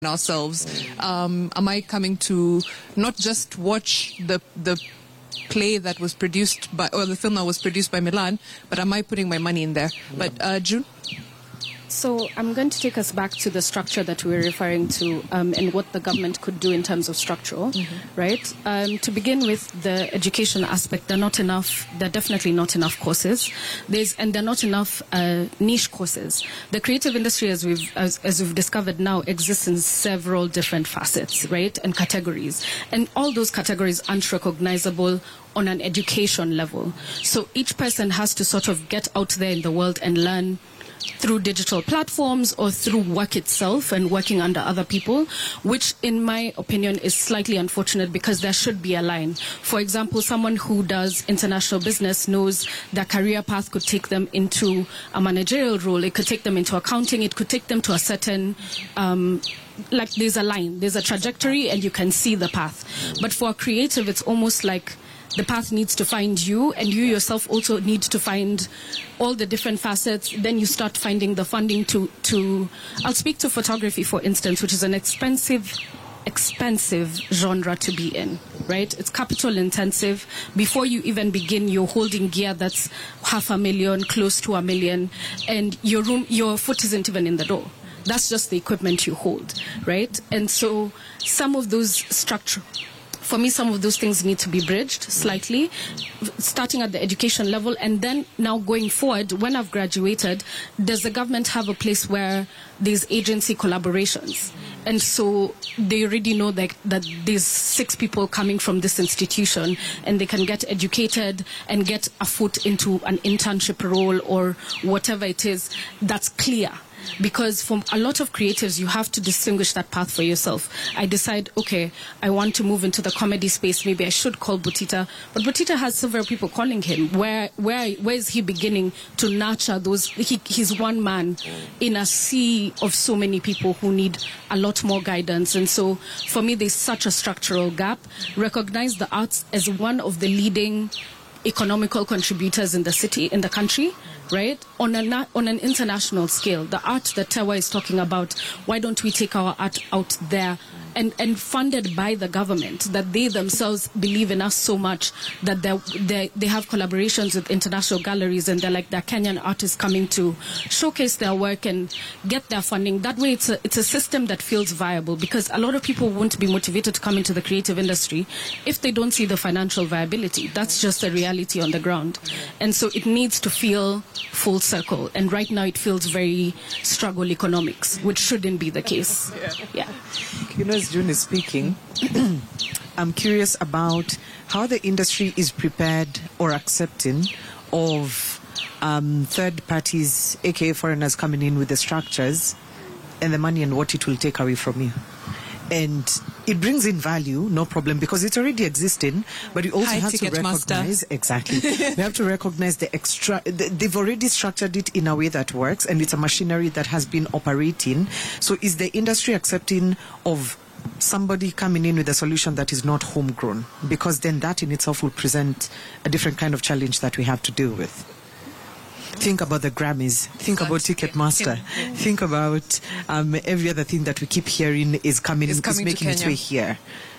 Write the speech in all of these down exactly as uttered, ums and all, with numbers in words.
ourselves. Um, am I coming to not just watch the the play that was produced by, or the film that was produced by Milan, but am I putting my money in there? Yeah. But uh, June? So I'm going to take us back to the structure that we were referring to um, and what the government could do in terms of structural, mm-hmm. right? Um, to begin with, the education aspect, there are not enough, there are definitely not enough courses. There's, and there are not enough uh, niche courses. The creative industry, as we've, as, as we've discovered now, exists in several different facets, right, and categories. And all those categories aren't recognizable on an education level. So each person has to sort of get out there in the world and learn through digital platforms or through work itself and working under other people, which in my opinion is slightly unfortunate because there should be a line. For example, someone who does international business knows their career path could take them into a managerial role, it could take them into accounting, it could take them to a certain um, like there's a line, there's a trajectory and you can see the path. But for a creative, it's almost like the path needs to find you, and you yourself also need to find all the different facets. Then you start finding the funding to, to I'll speak to photography, for instance, which is an expensive, expensive genre to be in, right? It's capital intensive. Before you even begin, you're holding gear that's half a million, close to a million, and your room, your foot isn't even in the door. That's just the equipment you hold, right? And so some of those structure. For me, some of those things need to be bridged slightly, starting at the education level, and then now going forward, when I've graduated, does the government have a place where there's agency collaborations? And so they already know that, that there's six people coming from this institution, and they can get educated and get a foot into an internship role or whatever it is that's clear. Because for a lot of creatives, you have to distinguish that path for yourself. I decide, okay, I want to move into the comedy space. Maybe I should call Butita. But Butita has several people calling him. Where where, where is he beginning to nurture those? He, he's one man in a sea of so many people who need a lot more guidance. And so for me, there's such a structural gap. Recognize the arts as one of the leading economical contributors in the city, in the country, right? On a, on an international scale, the art that Tewa is talking about, why don't we take our art out there and, and funded by the government, that they themselves believe in us so much that they they they have collaborations with international galleries and they're like, they're Kenyan artists coming to showcase their work and get their funding. That way it's a, it's a system that feels viable, because a lot of people won't be motivated to come into the creative industry if they don't see the financial viability. That's just a reality on the ground. And so it needs to feel full circle. And right now it feels very struggle economics, which shouldn't be the case. Yeah. You know, as June is speaking, I'm curious about how the industry is prepared or accepting of um, third parties, aka foreigners, coming in with the structures and the money and what it will take away from you. And it brings in value, no problem, because it's already existing, but you also High have to recognize, master. exactly, we have to recognize the extra, they've already structured it in a way that works, and it's a machinery that has been operating. So is the industry accepting of somebody coming in with a solution that is not homegrown? Because then that in itself will present a different kind of challenge that we have to deal with. Think about the Grammys. Think about Ticketmaster. Think about um, every other thing that we keep hearing is coming, is coming is making its way here.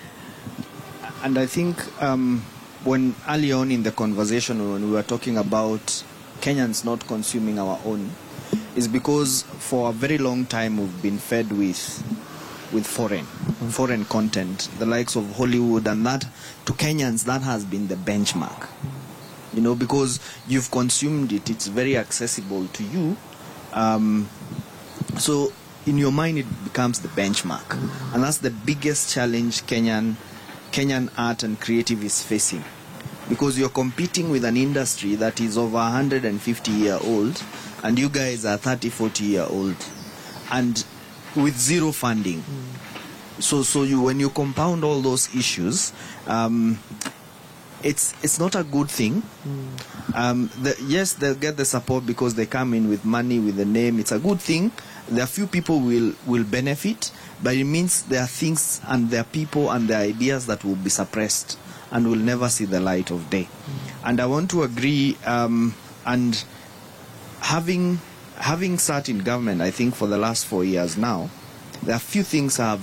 And I think um, when early on in the conversation, when we were talking about Kenyans not consuming our own, is because for a very long time we've been fed with with foreign, mm-hmm. foreign content, the likes of Hollywood, and that to Kenyans that has been the benchmark. You know, because you've consumed it, it's very accessible to you. Um, so in your mind, it becomes the benchmark. And that's the biggest challenge Kenyan, Kenyan art and creative is facing. Because you're competing with an industry that is over one hundred fifty year old, and you guys are thirty, forty year old, and with zero funding. Mm. So, so you, when you compound all those issues, um, It's it's not a good thing. Mm. Um, the, yes, they'll get the support because they come in with money, with the name. It's a good thing. There are few people will will benefit, but it means there are things and there are people and there are ideas that will be suppressed and will never see the light of day. Mm. And I want to agree. Um, and having having sat in government, I think for the last four years now, there are few things I have